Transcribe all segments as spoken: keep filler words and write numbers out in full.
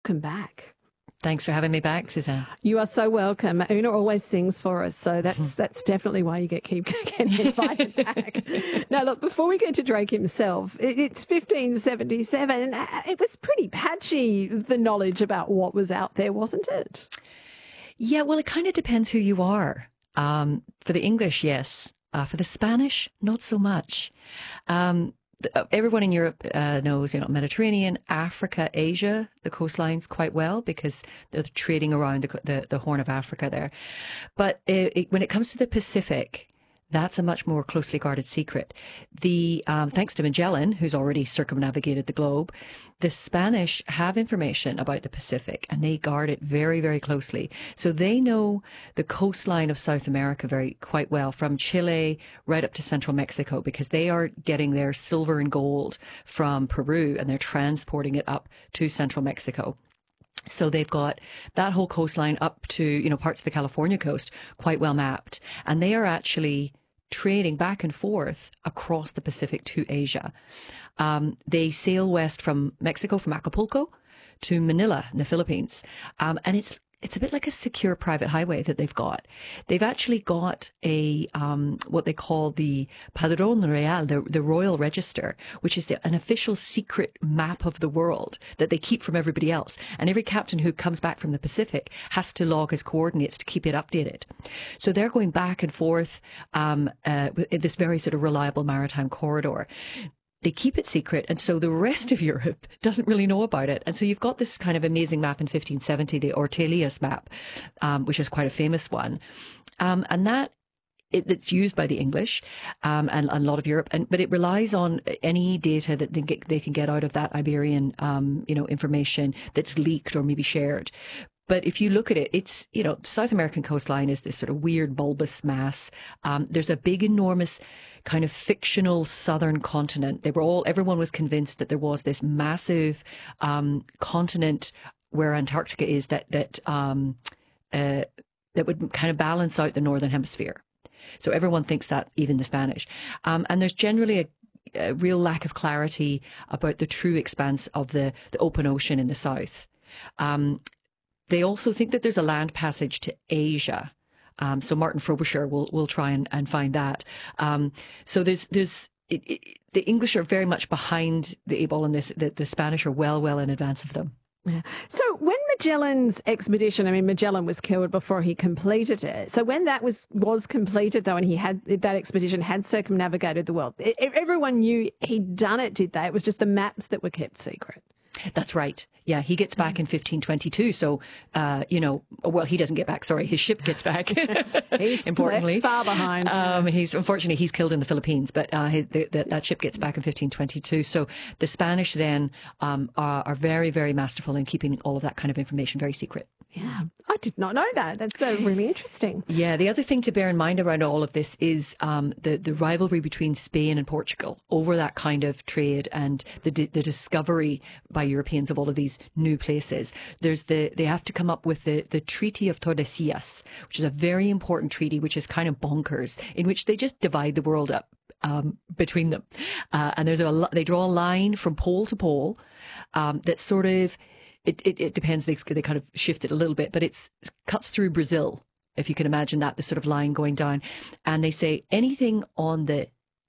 welcome back. Thanks for having me back, Suzanne. You are so welcome. Una always sings for us, so that's that's definitely why you get keep getting invited back. Now, look, before we get to Drake himself, it, it's fifteen seventy-seven. It was pretty patchy, the knowledge about what was out there, wasn't it? Yeah, well, it kind of depends who you are. Um, for the English, yes. Uh, for the Spanish, not so much. Um, Everyone in Europe uh, knows, you know, Mediterranean, Africa, Asia, the coastlines quite well because they're trading around the the, the Horn of Africa there. But it, it, when it comes to the Pacific, that's a much more closely guarded secret. The um, thanks to Magellan, who's already circumnavigated the globe, the Spanish have information about the Pacific and they guard it very, very closely. So they know the coastline of South America very quite well, from Chile right up to central Mexico, because they are getting their silver and gold from Peru and they're transporting it up to central Mexico. So they've got that whole coastline up to, you know, parts of the California coast quite well mapped. And they are actually trading back and forth across the Pacific to Asia. Um, they sail west from Mexico, from Acapulco to Manila in the Philippines. Um, and it's It's a bit like a secure private highway that they've got. They've actually got a um, what they call the Padrón Real, the, the Royal Register, which is the, an official secret map of the world that they keep from everybody else. And every captain who comes back from the Pacific has to log his coordinates to keep it updated. So they're going back and forth um, uh, with this very sort of reliable maritime corridor. They keep it secret, and so the rest of Europe doesn't really know about it. And so you've got this kind of amazing map in fifteen seventy, the Ortelius map, um, which is quite a famous one. Um, and that it, it's used by the English um, and, and a lot of Europe, and but it relies on any data that they, get, they can get out of that Iberian, um, you know, information that's leaked or maybe shared. But if you look at it, it's, you know, South American coastline is this sort of weird bulbous mass. Um, there's a big, enormous kind of fictional southern continent. They were all, everyone was convinced that there was this massive um, continent where Antarctica is that that um, uh, that would kind of balance out the northern hemisphere. So everyone thinks that, even the Spanish. Um, and there's generally a a real lack of clarity about the true expanse of the, the open ocean in the south. Um, They also think that there's a land passage to Asia. Um, so Martin Frobisher will will try and, and find that. Um, so there's there's it, it, the English are very much behind the eight ball in this. The, the Spanish are well well in advance of them. Yeah. So when Magellan's expedition, I mean, Magellan was killed before he completed it. So when that was was completed, though, and he had that expedition had circumnavigated the world, it, everyone knew he'd done it, did they? It was just the maps that were kept secret. That's right. Yeah, he gets back in fifteen twenty-two. So, uh, you know, well, he doesn't get back. Sorry, his ship gets back. He's importantly left far behind. Um, he's unfortunately he's killed in the Philippines, but uh, his, the, the, that ship gets back in fifteen twenty-two. So the Spanish then um, are, are very, very masterful in keeping all of that kind of information very secret. Yeah, I did not know that. That's uh, really interesting. Yeah, the other thing to bear in mind around all of this is um, the the rivalry between Spain and Portugal over that kind of trade and the the discovery by Europeans of all of these new places. There's the they have to come up with the the Treaty of Tordesillas, which is a very important treaty, which is kind of bonkers, in which they just divide the world up um, between them, uh, and there's a they draw a line from pole to pole um, that sort of. It, it, it depends. They, they kind of shift it a little bit, but it's, it cuts through Brazil, if you can imagine that, the sort of line going down. And they say anything on the,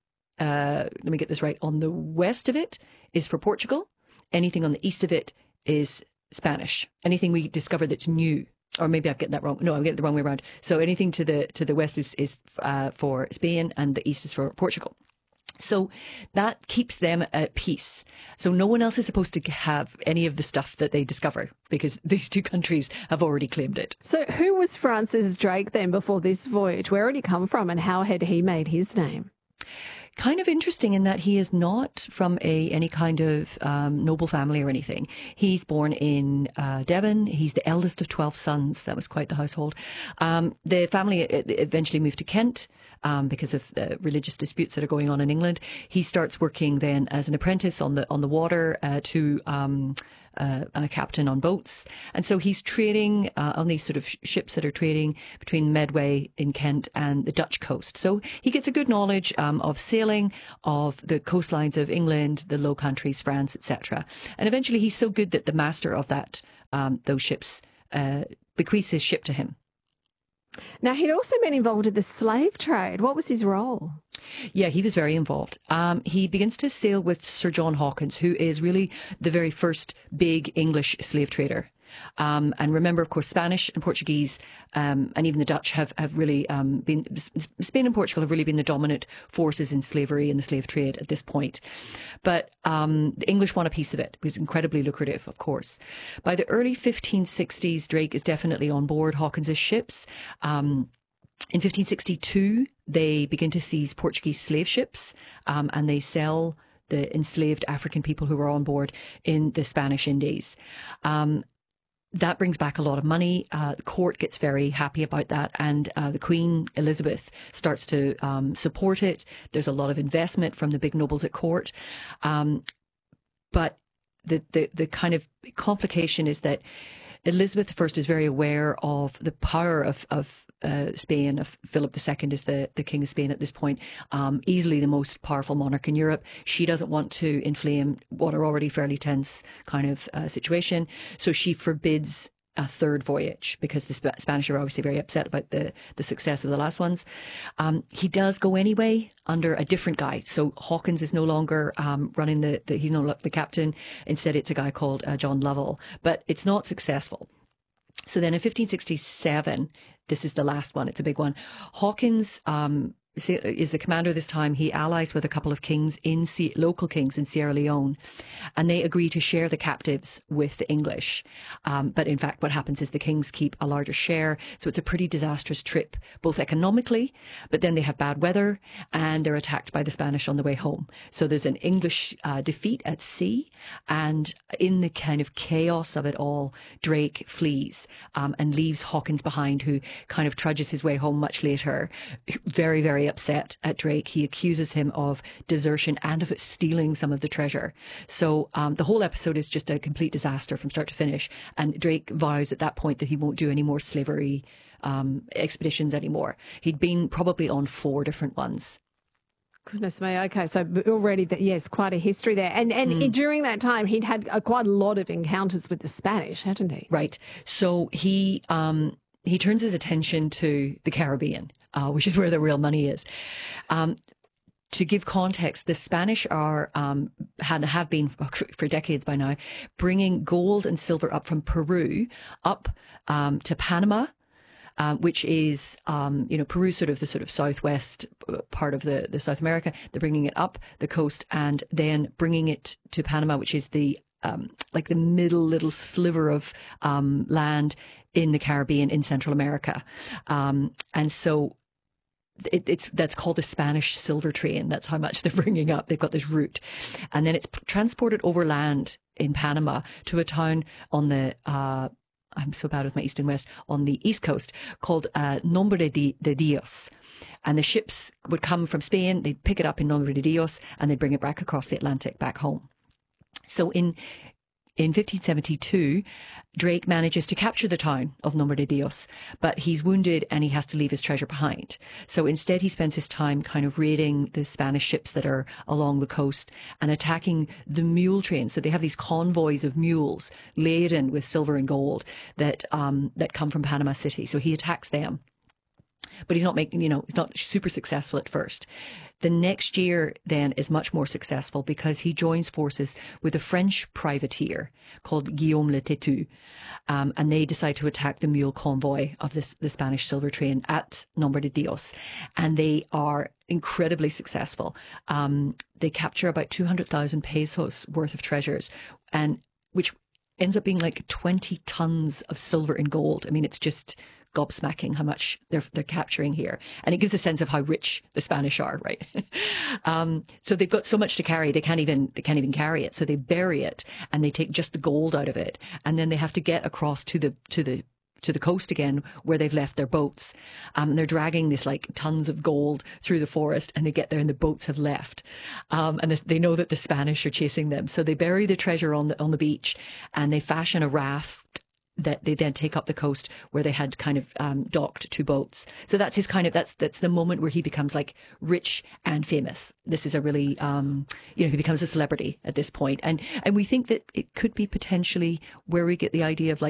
uh, let me get this right, on the west of it is for Portugal. Anything on the east of it is Spanish. Anything we discover that's new, or maybe I'm getting that wrong. No, I'm getting it the wrong way around. So anything to the to the west is, is uh, for Spain, and the east is for Portugal. So that keeps them at peace. So no one else is supposed to have any of the stuff that they discover, because these two countries have already claimed it. So who was Francis Drake then before this voyage? Where had he come from, and how had he made his name? Kind of interesting in that he is not from a any kind of um, noble family or anything. He's born in uh, Devon. He's the eldest of twelve sons. That was quite the household. Um, the family eventually moved to Kent um, because of the religious disputes that are going on in England. He starts working then as an apprentice on the on the water uh, to um, uh, a captain on boats. And so he's trading uh, on these sort of sh- ships that are trading between Medway in Kent and the Dutch coast. So he gets a good knowledge um, of sailing, of the coastlines of England, the Low Countries, France, et cetera. And eventually he's so good that the master of that um, those ships uh, bequeaths his ship to him. Now, he'd also been involved in the slave trade. What was his role? Yeah, he was very involved. Um, he begins to sail with Sir John Hawkins, who is really the very first big English slave trader. Um, and remember, of course, Spanish and Portuguese um, and even the Dutch have, have really um, been, Spain and Portugal have really been the dominant forces in slavery and the slave trade at this point. But um, the English want a piece of it. It was incredibly lucrative, of course. By the early fifteen sixties, Drake is definitely on board Hawkins's ships. Um, in fifteen sixty-two, they begin to seize Portuguese slave ships um, and they sell the enslaved African people who were on board in the Spanish Indies. Um, That brings back a lot of money. Uh, the court gets very happy about that. And uh, the Queen Elizabeth starts to um, support it. There's a lot of investment from the big nobles at court. Um, but the, the, the kind of complication is that Elizabeth the First is very aware of the power of, of uh, Spain, of Philip the Second is the, the King of Spain at this point, um, easily the most powerful monarch in Europe. She doesn't want to inflame what are already fairly tense kind of uh, situation. So she forbids a third voyage because the Sp- Spanish are obviously very upset about the, the success of the last ones. Um, he does go anyway under a different guy. So Hawkins is no longer um, running the, the, he's no longer the captain. Instead, it's a guy called uh, John Lovell, but it's not successful. So then in fifteen sixty-seven, this is the last one. It's a big one. Hawkins um, is the commander this time. He allies with a couple of kings in C- local kings in Sierra Leone, and they agree to share the captives with the English. Um, but in fact, what happens is the kings keep a larger share. So it's a pretty disastrous trip, both economically, but then they have bad weather and they're attacked by the Spanish on the way home. So there's an English uh, defeat at sea, and in the kind of chaos of it all, Drake flees um, and leaves Hawkins behind, who kind of trudges his way home much later, very, very upset at Drake. He accuses him of desertion and of stealing some of the treasure. So um, the whole episode is just a complete disaster from start to finish. And Drake vows at that point that he won't do any more slavery um, expeditions anymore. He'd been probably on four different ones. Goodness me. Okay, so already, that yes, quite a history there. And and Mm. during that time, he'd had a, quite a lot of encounters with the Spanish, hadn't he? Right. So he um, he turns his attention to the Caribbean, uh, which is where the real money is. Um, to give context, the Spanish are um, had have been for decades by now bringing gold and silver up from Peru up um, to Panama. Um, which is, um, you know, Peru, sort of the sort of southwest part of the, the South America. They're bringing it up the coast and then bringing it to Panama, which is the um, like the middle little sliver of um, land in the Caribbean in Central America. Um, and so It, it's that's called the Spanish silver train. That's how much they're bringing up. They've got this route, and then it's transported overland in Panama to a town on the. Uh, I'm so bad with my east and west, on the east coast, called uh, Nombre de, de Dios. And the ships would come from Spain, they'd pick it up in Nombre de Dios, and they'd bring it back across the Atlantic back home. So in in fifteen seventy-two, Drake manages to capture the town of Nombre de Dios, but he's wounded and he has to leave his treasure behind. So instead, he spends his time kind of raiding the Spanish ships that are along the coast and attacking the mule trains. So they have these convoys of mules laden with silver and gold that um, that come from Panama City. So he attacks them. But he's not making, you know, he's not super successful at first. The next year then is much more successful because he joins forces with a French privateer called Guillaume Le Tétu. Um, and they decide to attack the mule convoy of this, the Spanish silver train at Nombre de Dios. And they are incredibly successful. Um, they capture about two hundred thousand pesos worth of treasures, and which ends up being like twenty tons of silver and gold. I mean, it's just gobsmacking how much they're they're capturing here, and it gives a sense of how rich the Spanish are, right? um, so they've got so much to carry, they can't even they can't even carry it. So they bury it, and they take just the gold out of it, and then they have to get across to the to the to the coast again where they've left their boats. Um, and they're dragging this like tons of gold through the forest, and they get there and the boats have left. Um, and this, they know that the Spanish are chasing them. So they bury the treasure on the, on the beach, and they fashion a raft that they then take up the coast where they had kind of um, docked two boats. So that's his kind of, that's that's the moment where he becomes like rich and famous. This is a really, um, you know, he becomes a celebrity at this point. And, and we think that it could be potentially where we get the idea of like